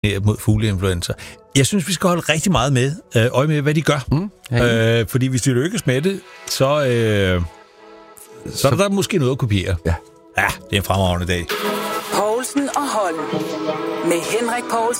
mod fugleinfluenza. Jeg synes, vi skal holde rigtig meget øje med, hvad de gør. Fordi hvis de lykkes med det, så er der måske noget at kopiere. Ja, det er en fremragende dag. Poulsen og Holm. Med Henrik Poulsen